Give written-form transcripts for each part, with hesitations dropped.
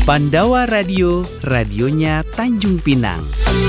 Pandawa Radio, radionya Tanjung Pinang.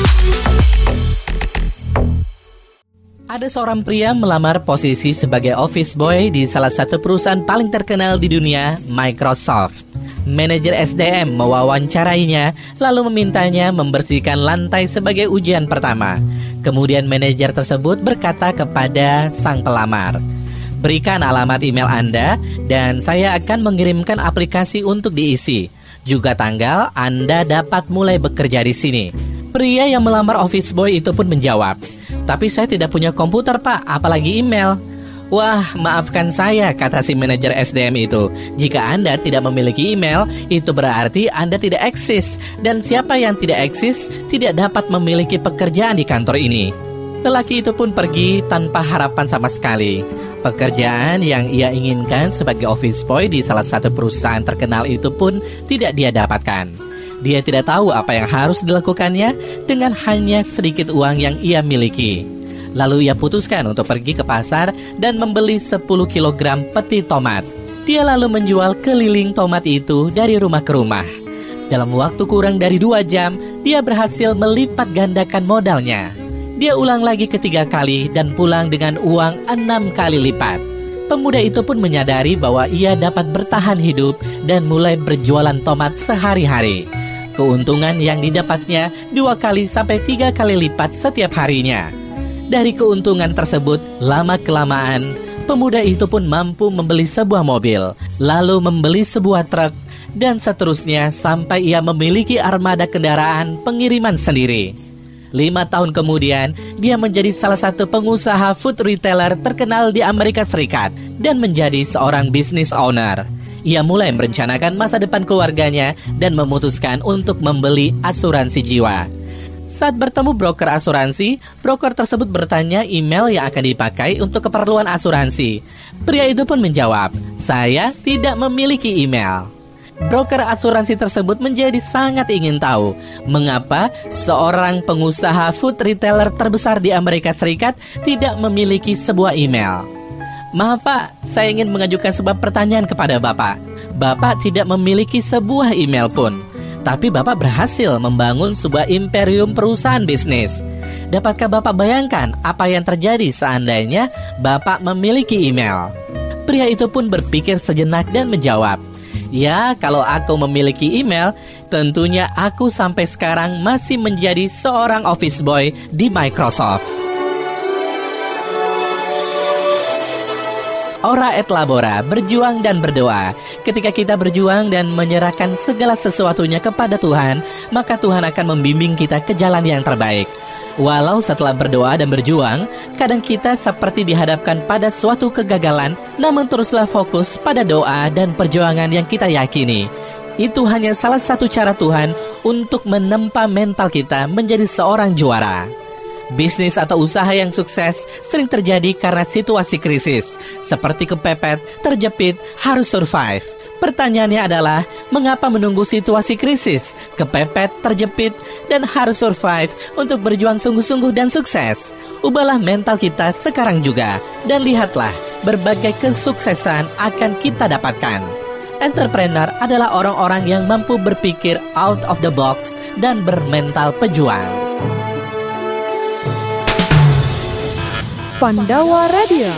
Ada seorang pria melamar posisi sebagai office boy di salah satu perusahaan paling terkenal di dunia, Microsoft. Manajer SDM mewawancarainya, lalu memintanya membersihkan lantai sebagai ujian pertama. Kemudian manajer tersebut berkata kepada sang pelamar, "Berikan alamat email Anda dan saya akan mengirimkan aplikasi untuk diisi. Juga tanggal Anda dapat mulai bekerja di sini." Pria yang melamar office boy itu pun menjawab, "Tapi saya tidak punya komputer, Pak, apalagi email." "Wah, maafkan saya," kata si manajer SDM itu. "Jika Anda tidak memiliki email, itu berarti Anda tidak eksis. Dan siapa yang tidak eksis tidak dapat memiliki pekerjaan di kantor ini." Lelaki itu pun pergi tanpa harapan sama sekali. Pekerjaan yang ia inginkan sebagai office boy di salah satu perusahaan terkenal itu pun tidak dia dapatkan. Dia tidak tahu apa yang harus dilakukannya dengan hanya sedikit uang yang ia miliki. Lalu ia putuskan untuk pergi ke pasar dan membeli 10 kg peti tomat. Dia lalu menjual keliling tomat itu dari rumah ke rumah. Dalam waktu kurang dari 2 jam, dia berhasil melipat gandakan modalnya. Dia ulang lagi ketiga kali dan pulang dengan uang 6 kali lipat. Pemuda itu pun menyadari bahwa ia dapat bertahan hidup dan mulai berjualan tomat sehari-hari. Keuntungan yang didapatnya 2 kali sampai 3 kali lipat setiap harinya. Dari keuntungan tersebut, lama-kelamaan, pemuda itu pun mampu membeli sebuah mobil, lalu membeli sebuah truk, dan seterusnya sampai ia memiliki armada kendaraan pengiriman sendiri. 5 tahun kemudian, dia menjadi salah satu pengusaha food retailer terkenal di Amerika Serikat dan menjadi seorang business owner. Ia mulai merencanakan masa depan keluarganya dan memutuskan untuk membeli asuransi jiwa. Saat bertemu broker asuransi, broker tersebut bertanya email yang akan dipakai untuk keperluan asuransi. Pria itu pun menjawab, "Saya tidak memiliki email." Broker asuransi tersebut menjadi sangat ingin tahu mengapa seorang pengusaha food retailer terbesar di Amerika Serikat tidak memiliki sebuah email. "Maaf Pak, saya ingin mengajukan sebuah pertanyaan kepada Bapak. Bapak tidak memiliki sebuah email pun, tapi Bapak berhasil membangun sebuah imperium perusahaan bisnis. Dapatkah Bapak bayangkan apa yang terjadi seandainya Bapak memiliki email?" Pria itu pun berpikir sejenak dan menjawab, "Ya, kalau aku memiliki email, tentunya aku sampai sekarang masih menjadi seorang office boy di Microsoft." Ora et labora, berjuang dan berdoa. Ketika kita berjuang dan menyerahkan segala sesuatunya kepada Tuhan, maka Tuhan akan membimbing kita ke jalan yang terbaik. Walau setelah berdoa dan berjuang, kadang kita seperti dihadapkan pada suatu kegagalan, namun teruslah fokus pada doa dan perjuangan yang kita yakini. Itu hanya salah satu cara Tuhan untuk menempa mental kita menjadi seorang juara. Bisnis atau usaha yang sukses sering terjadi karena situasi krisis, seperti kepepet, terjepit, harus survive. Pertanyaannya adalah, mengapa menunggu situasi krisis, kepepet, terjepit, dan harus survive untuk berjuang sungguh-sungguh dan sukses? Ubahlah mental kita sekarang juga, dan lihatlah berbagai kesuksesan akan kita dapatkan. Entrepreneur adalah orang-orang yang mampu berpikir out of the box dan bermental pejuang. Pandawa Radio.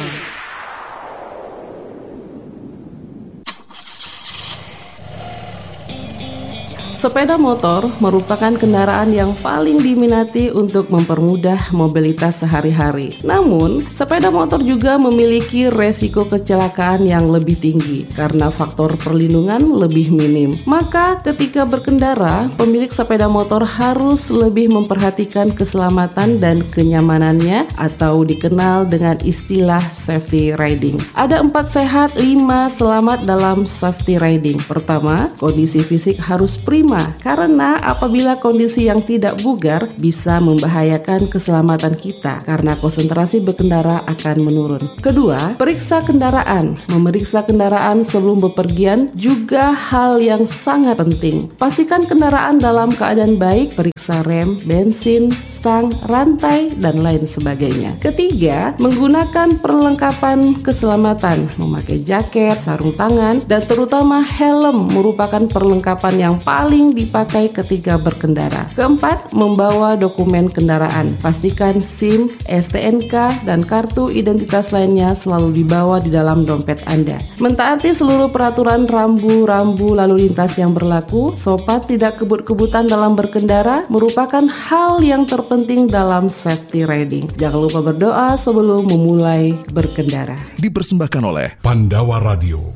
Sepeda motor merupakan kendaraan yang paling diminati untuk mempermudah mobilitas sehari-hari. Namun, sepeda motor juga memiliki resiko kecelakaan yang lebih tinggi karena faktor perlindungan lebih minim. Maka, ketika berkendara, pemilik sepeda motor harus lebih memperhatikan keselamatan dan kenyamanannya atau dikenal dengan istilah safety riding. Ada 4 sehat, 5 selamat dalam safety riding. Pertama, kondisi fisik harus prima utama karena apabila kondisi yang tidak bugar bisa membahayakan keselamatan kita karena konsentrasi berkendara akan menurun. Kedua, periksa kendaraan. Memeriksa kendaraan sebelum bepergian juga hal yang sangat penting. Pastikan kendaraan dalam keadaan baik, periksa rem, bensin, stang, rantai, dan lain sebagainya. Ketiga, menggunakan perlengkapan keselamatan, memakai jaket, sarung tangan, dan terutama helm merupakan perlengkapan yang paling dipakai ketika berkendara. Keempat, membawa dokumen kendaraan. Pastikan SIM, STNK, dan kartu identitas lainnya selalu dibawa di dalam dompet Anda. Mentaati seluruh peraturan rambu-rambu lalu lintas yang berlaku, sopan tidak kebut-kebutan dalam berkendara merupakan hal yang terpenting dalam safety riding. Jangan lupa berdoa sebelum memulai berkendara. Dipersembahkan oleh Pandawa Radio.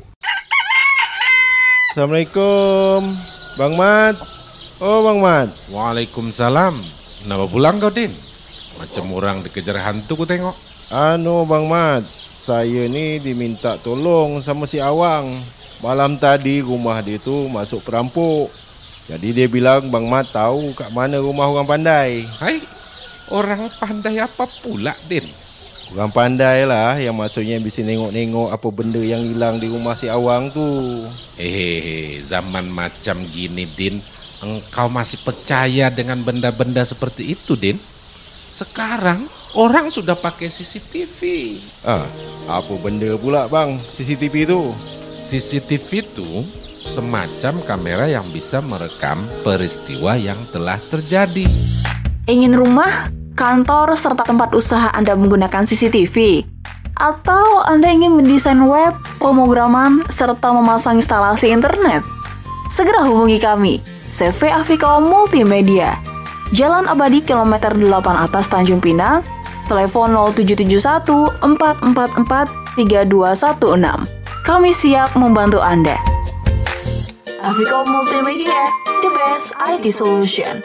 Assalamualaikum, Bang Mat. Oh, Bang Mat. Waalaikumsalam. Kenapa pulang kau, Din? Macam orang dikejar hantu ku tengok. Bang Mat, saya ni diminta tolong sama si Awang. Malam tadi rumah dia tu masuk perampok. Jadi dia bilang Bang Mat tahu kat mana rumah orang pandai. Hai, orang pandai apa pula, Din? Orang pandai lah yang maksudnya bisa nengok-nengok apa benda yang hilang di rumah si Awang tu. Zaman macam gini, Din, engkau masih percaya dengan benda-benda seperti itu, Din? Sekarang orang sudah pakai CCTV. Apa benda pula bang CCTV tu? CCTV itu semacam kamera yang bisa merekam peristiwa yang telah terjadi. Ingin rumah, kantor, serta tempat usaha Anda menggunakan CCTV? Atau Anda ingin mendesain web, pemrograman, serta memasang instalasi internet? Segera hubungi kami, CV Afiko Multimedia. Jalan Abadi Kilometer 8 atas Tanjung Pinang, telepon 0771 444 3216. Kami siap membantu Anda. Afiko Multimedia, the best IT solution.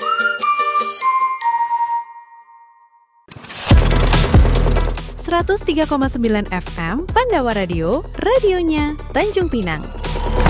.3,9 FM Pandawa Radio, radionya Tanjung Pinang.